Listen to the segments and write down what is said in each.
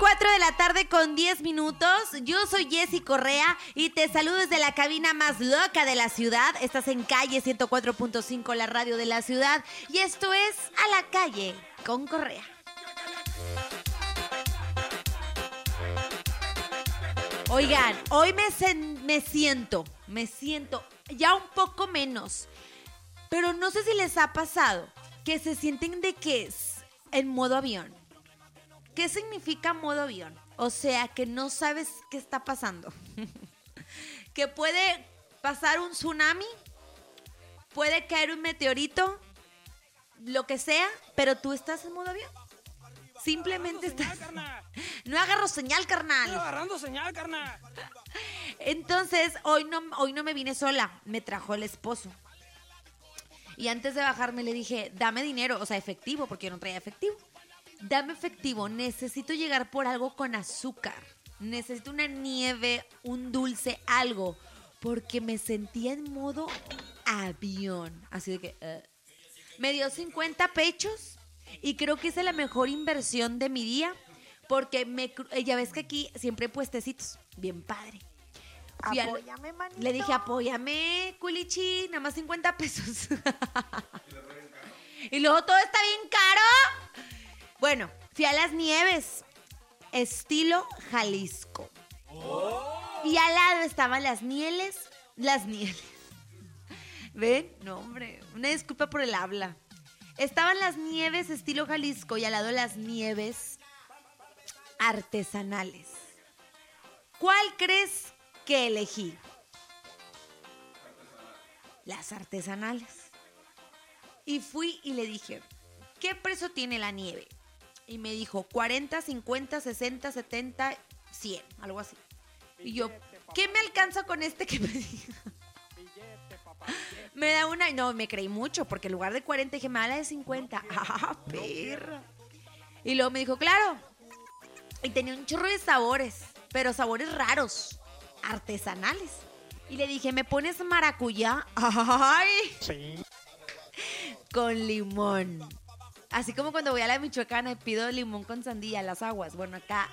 4 de la tarde con 10 minutos. Yo soy Jessy Correa y te saludo desde la cabina más loca de la ciudad. Estás en Calle 104.5, la radio de la ciudad. Y esto es A la Calle con Correa. Oigan, hoy me siento ya un poco menos. Pero no sé si les ha pasado que se sienten de que es en modo avión. ¿Qué significa modo avión? O sea, que no sabes qué está pasando. Que puede pasar un tsunami, puede caer un meteorito, lo que sea, pero tú estás en modo avión. Simplemente estás... No agarro señal, carnal. Estoy agarrando señal, carnal. Entonces, hoy no me vine sola, me trajo el esposo. Y antes de bajarme le dije, dame dinero, o sea, efectivo, porque yo no traía efectivo. Dame efectivo, necesito llegar por algo con azúcar. Necesito una nieve, un dulce, algo. Porque me sentía en modo avión. Así de que... Me dio 50 pechos y creo que esa es la mejor inversión de mi día. Porque ya ves que aquí siempre hay puestecitos. Bien padre. Apóyame, manito. Le dije, apóyame, culichi, nada más 50 pesos. Y luego todo está bien caro. Bueno, fui a las nieves, estilo Jalisco. Y al lado estaban las nieves. ¿Ven? No, hombre, una disculpa por el habla. Estaban las nieves estilo Jalisco y al lado las nieves artesanales. ¿Cuál crees que elegí? Las artesanales. Y fui y le dije, ¿qué precio tiene la nieve? Y me dijo 40, 50, 60, 70, 100, algo así. Y yo, ¿qué me alcanza con este que me dijo? Me da una... No, me creí mucho, porque en lugar de 40 dije, me da la de 50. ¡Ah, perra! Y luego me dijo, claro. Y tenía un chorro de sabores, pero sabores raros, artesanales. Y le dije, ¿me pones maracuyá? ¡Ay! Sí. Con limón. Así como cuando voy a la Michoacana y pido limón con sandía, las aguas. Bueno, acá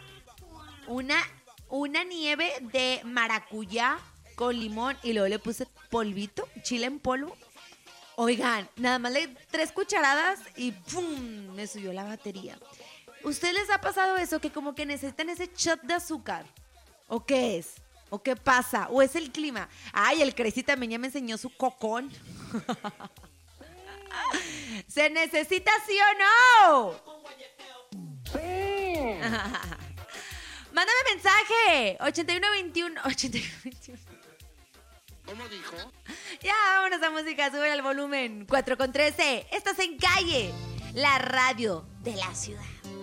una nieve de maracuyá con limón y luego le puse polvito, chile en polvo. Oigan, nada más 3 cucharadas y ¡pum! Me subió la batería. ¿Ustedes les ha pasado eso? Que como que necesitan ese shot de azúcar. ¿O qué es? ¿O qué pasa? ¿O es el clima? Ay, el Crazy también ya me enseñó su cocón. ¿Se necesita sí o no? Sí. Mándame mensaje. 8121. ¿Cómo dijo? Ya, vámonos a música. Sube el volumen. 4 con 13. Estás en Calle, la radio de la ciudad.